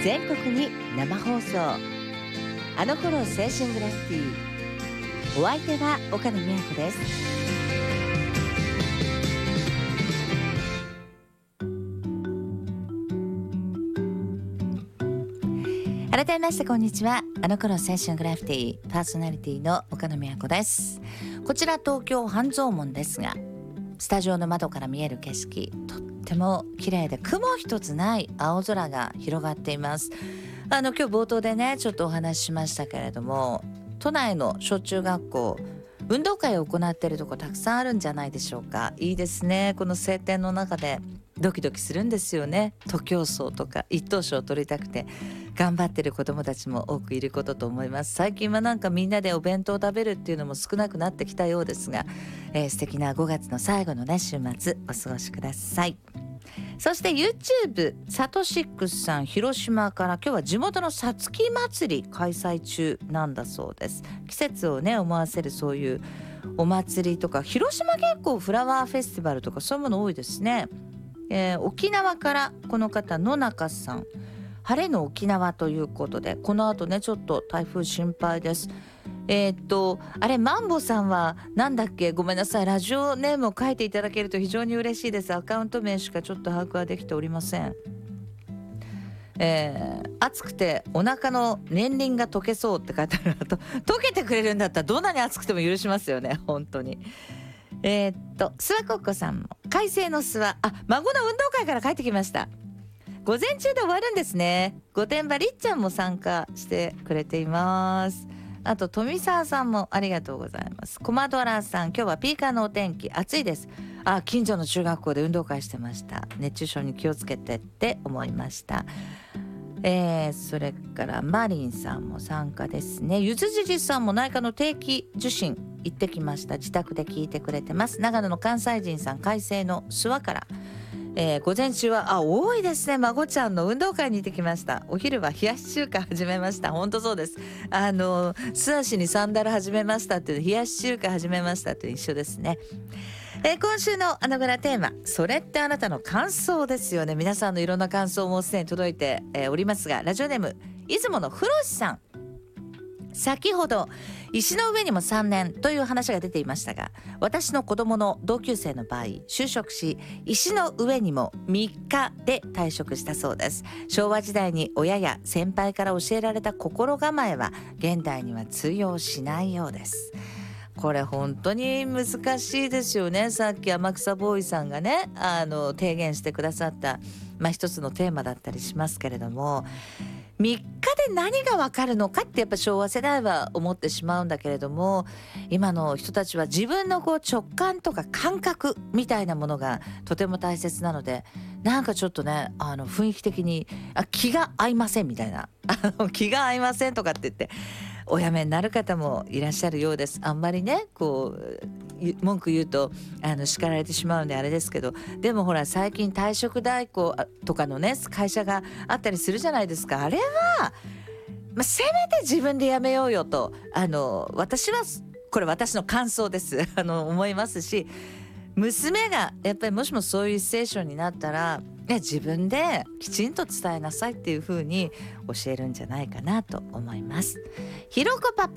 全国に生放送、あの頃青春グラフィティ。お相手は岡野美和子です。改めましてこんにちは。あの頃青春グラフィティパーソナリティの岡野美和子です。こちら東京半蔵門ですが、スタジオの窓から見える景色、とっても綺麗で雲一つない青空が広がっています。今日冒頭でねちょっとお話ししましたけれども、都内の小中学校運動会を行っているところたくさんあるんじゃないでしょうか。いいですね。この晴天の中でドキドキするんですよね。徒競走とか一等賞を取りたくて頑張ってる子どもたちも多くいることと思います。最近はなんかみんなでお弁当を食べるっていうのも少なくなってきたようですが、素敵な5月の最後のね週末お過ごしください。そして YouTube サトシックスさん、広島から今日は地元のさつき祭り開催中なんだそうです。季節をね思わせるそういうお祭りとか、広島結構フラワーフェスティバルとかそういうもの多いですね。沖縄からこの方野中さん、晴れの沖縄ということで、この後ねちょっと台風心配です。あれマンボさんはなんだっけ、ごめんなさい、ラジオネームを書いていただけると非常に嬉しいです。アカウント名しかちょっと把握はできておりません。暑くてお腹の年輪が溶けそうって書いてあるのと、溶けてくれるんだったらどんなに暑くても許しますよね本当に。諏訪コッコさんも快晴の諏訪、孫の運動会から帰ってきました。午前中で終わるんですね。御殿場りっちゃんも参加してくれています。あと富澤さんもありがとうございます。コマドラさん、今日はピーカーのお天気、暑いです。近所の中学校で運動会してました。熱中症に気をつけてって思いました。それからマリンさんも参加ですね。ゆずじじさんも内科の定期受診行ってきました。自宅で聞いてくれてます。長野の関西人さん、快晴の諏訪から、午前中は多いですね。孫ちゃんの運動会に行ってきました。お昼は冷やし中華始めました。本当そうです。素足にサンダル始めましたっていう、冷やし中華始めましたって一緒ですね。今週のあのぐらテーマ、それってあなたの感想ですよね。皆さんのいろんな感想もすでに届いて、おりますが、ラジオネーム出雲のふろしさん、先ほど石の上にも3年という話が出ていましたが、私の子供の同級生の場合、就職し石の上にも3日で退職したそうです。昭和時代に親や先輩から教えられた心構えは現代には通用しないようです。これ本当に難しいですよね。さっき天草ボーイさんがね提言してくださった、一つのテーマだったりしますけれども、3日で何がわかるのかってやっぱ昭和世代は思ってしまうんだけれども、今の人たちは自分の直感とか感覚みたいなものがとても大切なので、なんかちょっとね雰囲気的に気が合いませんみたいな気が合いませんとかって言ってお辞めになる方もいらっしゃるようです。あんまりね文句言うと叱られてしまうんであれですけど、でもほら最近退職代行とかのね会社があったりするじゃないですか。あれは、せめて自分で辞めようよと私はこれ私の感想です思いますし、娘がやっぱりもしもそういうシチュエーションになったら自分できちんと伝えなさいっていう風に教えるんじゃないかなと思います。ひろこパパ